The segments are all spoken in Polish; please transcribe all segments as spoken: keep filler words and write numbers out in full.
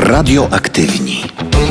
Radioaktywni.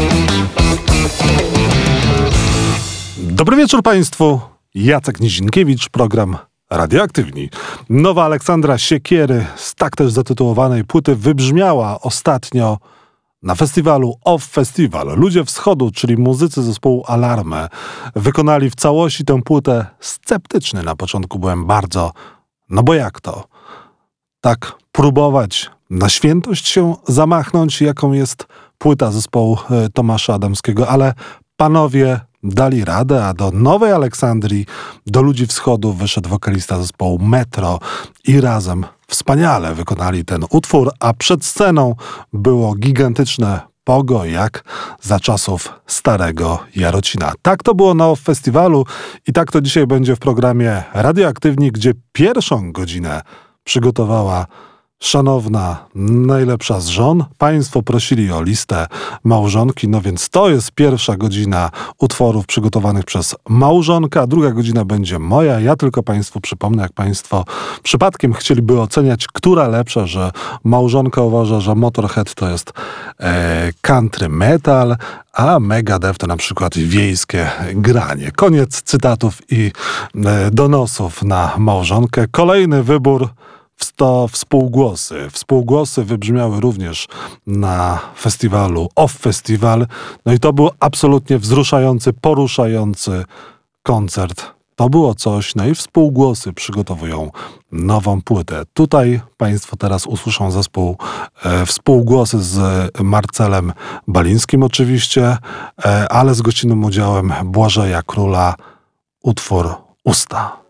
Dobry wieczór Państwu. Jacek Nizinkiewicz, program Radioaktywni. Nowa Aleksandra Siekiery z tak też zatytułowanej płyty wybrzmiała ostatnio na festiwalu Off Festival. Ludzie Wschodu, czyli muzycy zespołu Alarmę, wykonali w całości tę płytę. Sceptyczny na początku byłem bardzo, no bo jak to? Tak próbować na świętość się zamachnąć, jaką jest płyta zespołu Tomasza Adamskiego, ale panowie dali radę, a do Nowej Aleksandrii, do Ludzi Wschodu wyszedł wokalista zespołu Metro i razem wspaniale wykonali ten utwór, a przed sceną było gigantyczne pogo, jak za czasów starego Jarocina. Tak to było na festiwalu i tak to dzisiaj będzie w programie Radioaktywni, gdzie pierwszą godzinę przygotowała szanowna, najlepsza z żon. Państwo prosili o listę małżonki, no więc to jest pierwsza godzina utworów przygotowanych przez małżonka, druga godzina będzie moja. Ja tylko Państwu przypomnę, jak Państwo przypadkiem chcieliby oceniać, która lepsza, że małżonka uważa, że Motorhead to jest e, country metal, a Megadeth to na przykład wiejskie granie. Koniec cytatów i e, donosów na małżonkę. Kolejny wybór to współgłosy. Współgłosy wybrzmiały również na festiwalu Off Festival. No i to był absolutnie wzruszający, poruszający koncert. To było coś. No i współgłosy przygotowują nową płytę. Tutaj Państwo teraz usłyszą zespół e, współgłosy z Marcelem Balińskim oczywiście, e, ale z gościnnym udziałem Błażeja Króla, utwór Usta.